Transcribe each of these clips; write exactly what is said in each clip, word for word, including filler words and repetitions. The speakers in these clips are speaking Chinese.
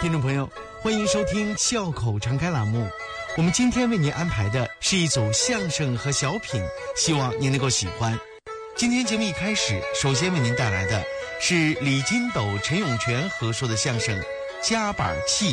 听众朋友，欢迎收听笑口常开栏目。我们今天为您安排的是一组相声和小品，希望您能够喜欢。今天节目一开始，首先为您带来的是李金斗、陈永泉合说的相声《夹板气》。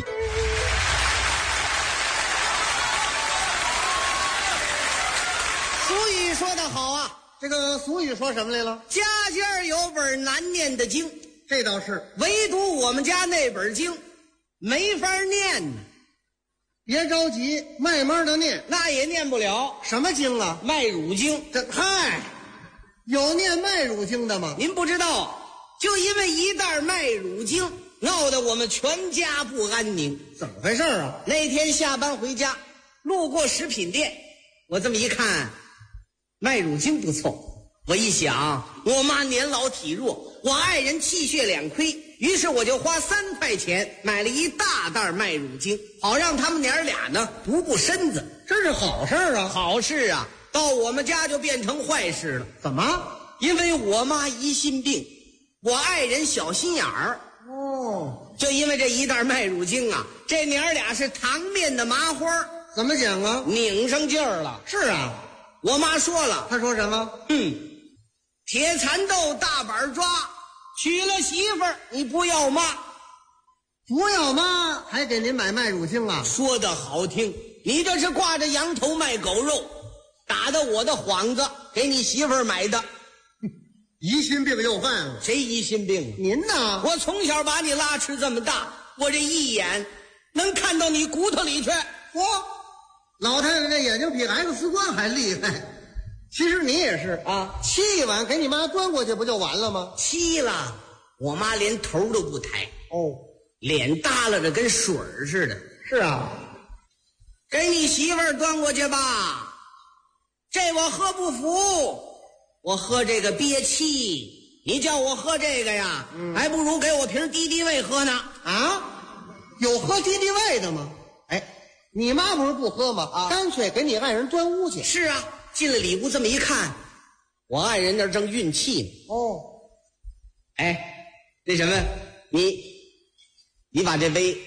俗语说得好啊， 这个俗语说什么来了？ 家家有本难念的经， 这倒是， 唯独我们家那本经没法念呢。 别着急，慢慢的念。 那也念不了。 什么经啊？ 卖乳经。 这嗨，有念卖乳经的吗？ 您不知道，就因为一袋卖乳经，闹得我们全家不安宁。 怎么回事啊？ 那天下班回家，路过食品店，我这么一看，卖乳经不错。我一想，我妈年老体弱，我爱人气血两亏，于是我就花三块钱买了一大袋卖乳精，好让他们娘俩呢补补身子。 这是好事啊！ 好事啊！到我们家就变成坏事了。 怎么？ 因为我妈疑心病，我爱人小心眼儿。 哦， 就因为这一袋卖乳精啊，这娘俩是糖面的麻花。 怎么讲啊？ 拧上劲儿了。 是啊， 我妈说了， 她说什么？ 嗯，铁蚕豆大板抓，娶了媳妇儿你不要妈， 不要妈还给您买卖乳精啊？ 说的好听，你这是挂着羊头卖狗肉，打的我的幌子，给你媳妇儿买的。 疑心病又犯了。 谁疑心病？ 您呢？ 我从小把你拉扯这么大，我这一眼能看到你骨头里去。 嚯，老太太这眼睛比 X 光还厉害。其实你也是啊， 沏一碗给你妈端过去不就完了吗？ 沏了，我妈连头都不抬， 哦， 脸耷拉着跟水儿似的。 是啊， 给你媳妇儿端过去吧，这我喝不服，我喝这个憋气，你叫我喝这个呀，嗯、还不如给我瓶敌敌畏喝呢。 啊，有喝敌敌畏的吗？哎，你妈不是不喝吗？啊，干脆给你爱人端屋去。 是啊，进了里屋这么一看，我爱人那正运气呢。 哦， 哎，那什么，你你把这杯